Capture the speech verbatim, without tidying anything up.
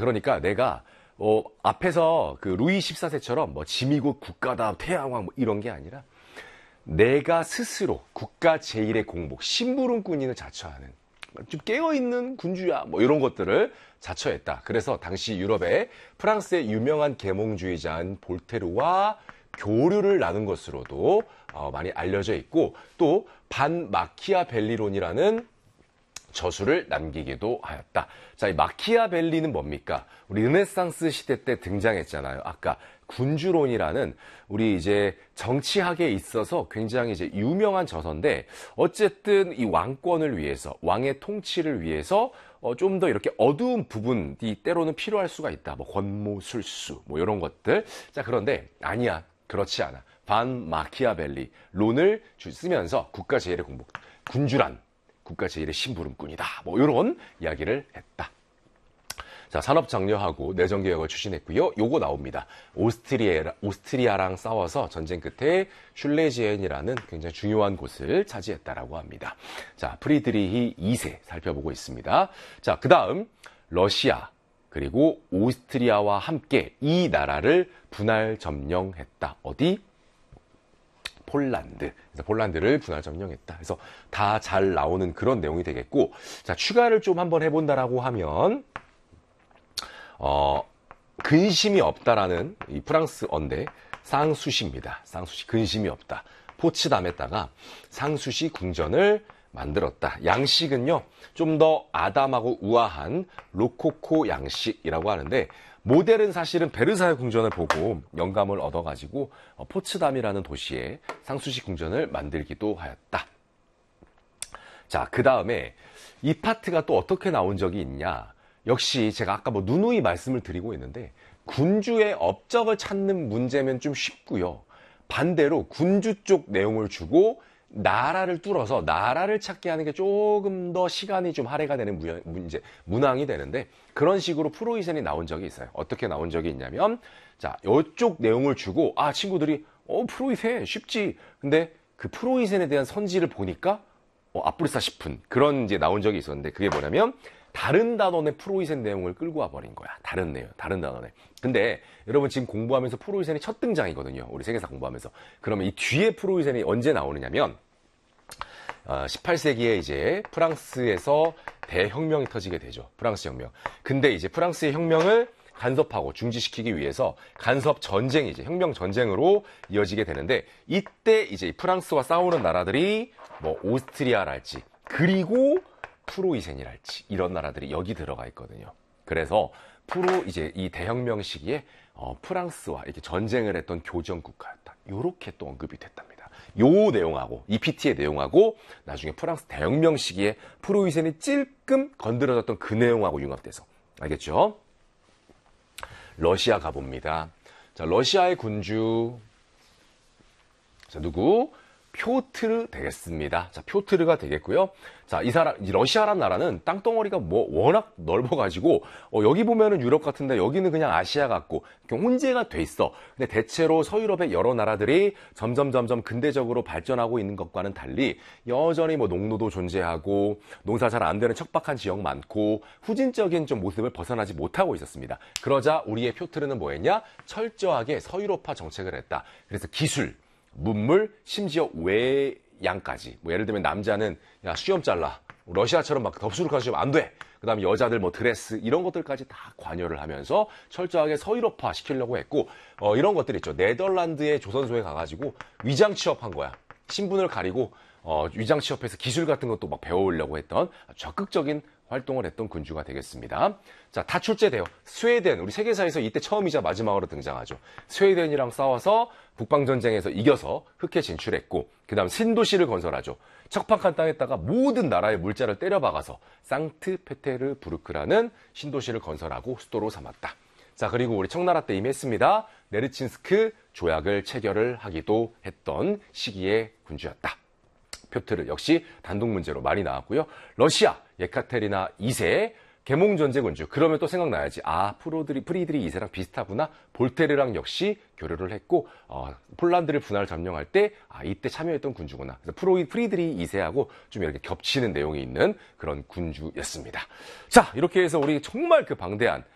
그러니까 내가 어, 앞에서 그 루이 십사 세처럼 뭐 지미국 국가다 태양왕 뭐 이런 게 아니라 내가 스스로 국가 제일의 공복 심부름꾼인을 자처하는 좀 깨어있는 군주야 뭐 이런 것들을 자처했다. 그래서 당시 유럽의 프랑스의 유명한 계몽주의자인 볼테르와 교류를 나눈 것으로도 어, 많이 알려져 있고 또 반 마키아벨리론이라는 저술을 남기기도 하였다. 자, 이 마키아벨리는 뭡니까? 우리 르네상스 시대 때 등장했잖아요. 아까 군주론이라는 우리 이제 정치학에 있어서 굉장히 이제 유명한 저서인데 어쨌든 이 왕권을 위해서 왕의 통치를 위해서 어, 좀 더 이렇게 어두운 부분이 때로는 필요할 수가 있다. 뭐 권모술수 뭐 이런 것들. 자, 그런데 아니야. 그렇지 않아. 반 마키아벨리 론을 쓰면서 국가 제일의 공복 군주란 국가 제일의 심부름꾼이다. 뭐 이런 이야기를 했다. 자, 산업 장려하고 내정 개혁을 추진했고요. 요거 나옵니다. 오스트리아 오스트리아랑 싸워서 전쟁 끝에 슐레지엔이라는 굉장히 중요한 곳을 차지했다라고 합니다. 자, 프리드리히 이 세 살펴보고 있습니다. 자, 그다음 러시아 그리고 오스트리아와 함께 이 나라를 분할 점령했다. 어디? 폴란드. 그래서 폴란드를 분할 점령했다. 그래서 다 잘 나오는 그런 내용이 되겠고, 자, 추가를 좀 한번 해본다라고 하면, 어, 근심이 없다라는 이 프랑스어인데, 쌍수시입니다. 쌍수시. 근심이 없다. 포츠담에다가 상수시 궁전을 만들었다. 양식은요, 좀 더 아담하고 우아한 로코코 양식이라고 하는데, 모델은 사실은 베르사유 궁전을 보고 영감을 얻어가지고 포츠담이라는 도시에 상수시 궁전을 만들기도 하였다. 자, 그 다음에 이 파트가 또 어떻게 나온 적이 있냐. 역시 제가 아까 뭐 누누이 말씀을 드리고 있는데 군주의 업적을 찾는 문제면 좀 쉽고요. 반대로 군주 쪽 내용을 주고 나라를 뚫어서 나라를 찾게 하는 게 조금 더 시간이 좀 할애가 되는 문제, 문항이 되는데 그런 식으로 프로이센이 나온 적이 있어요. 어떻게 나온 적이 있냐면 자, 이쪽 내용을 주고 아, 친구들이 어, 프로이센 쉽지. 근데 그 프로이센에 대한 선지를 보니까 어, 아프리사 싶은 그런 이제 나온 적이 있었는데 그게 뭐냐면 다른 단원의 프로이센 내용을 끌고 와버린 거야. 다른 내용, 다른 단원에. 근데 여러분 지금 공부하면서 프로이센이 첫 등장이거든요. 우리 세계사 공부하면서. 그러면 이 뒤에 프로이센이 언제 나오느냐면 어, 십팔 세기에 이제 프랑스에서 대혁명이 터지게 되죠. 프랑스 혁명. 근데 이제 프랑스의 혁명을 간섭하고 중지시키기 위해서 간섭 전쟁이 이제 혁명 전쟁으로 이어지게 되는데 이때 이제 프랑스와 싸우는 나라들이 뭐 오스트리아랄지 그리고 프로이센이랄지 이런 나라들이 여기 들어가 있거든요. 그래서 프로 이제 이 대혁명 시기에 어, 프랑스와 이렇게 전쟁을 했던 교전 국가였다. 요렇게 또 언급이 됐답니다. 요 내용하고 이피티의 내용하고 나중에 프랑스 대혁명 시기에 프로이센이 찔끔 건드려졌던 그 내용하고 융합돼서 알겠죠? 러시아 가봅니다. 자, 러시아의 군주 자 누구? 표트르 되겠습니다. 자, 표트르가 되겠고요. 자, 이 사람, 이 러시아란 나라는 땅덩어리가 뭐 워낙 넓어가지고, 어, 여기 보면은 유럽 같은데 여기는 그냥 아시아 같고, 혼재가 돼 있어. 근데 대체로 서유럽의 여러 나라들이 점점 점점 근대적으로 발전하고 있는 것과는 달리, 여전히 뭐 농노도 존재하고, 농사 잘 안 되는 척박한 지역 많고, 후진적인 좀 모습을 벗어나지 못하고 있었습니다. 그러자 우리의 표트르는 뭐 했냐? 철저하게 서유럽화 정책을 했다. 그래서 기술, 문물, 심지어 외양까지. 뭐 예를 들면 남자는 야 수염 잘라. 러시아처럼 막 덥수룩한 수염 안 돼. 그 다음에 여자들 뭐 드레스 이런 것들까지 다 관여를 하면서 철저하게 서유럽화 시키려고 했고 어, 이런 것들 있죠. 네덜란드의 조선소에 가가지고 위장 취업한 거야. 신분을 가리고 어, 위장 취업해서 기술 같은 것도 막 배워오려고 했던 적극적인 활동을 했던 군주가 되겠습니다. 자, 다 출제돼요. 스웨덴, 우리 세계사에서 이때 처음이자 마지막으로 등장하죠. 스웨덴이랑 싸워서 북방전쟁에서 이겨서 흑해 진출했고 그 다음 신도시를 건설하죠. 척박한 땅에다가 모든 나라의 물자를 때려박아서 상트페테르부르크라는 신도시를 건설하고 수도로 삼았다. 자, 그리고 우리 청나라 때 이미 했습니다. 네르친스크 조약을 체결을 하기도 했던 시기의 군주였다. 표트르 역시 단독 문제로 많이 나왔고요. 러시아 예카테리나 이 세 계몽전제 군주. 그러면 또 생각나야지. 아, 프로드리, 프리드리 이 세랑 비슷하구나. 볼테르랑 역시 교류를 했고 어, 폴란드를 분할 점령할 때 아, 이때 참여했던 군주구나. 그래서 프로, 프리드리 이 세하고 좀 이렇게 겹치는 내용이 있는 그런 군주였습니다. 자, 이렇게 해서 우리 정말 그 방대한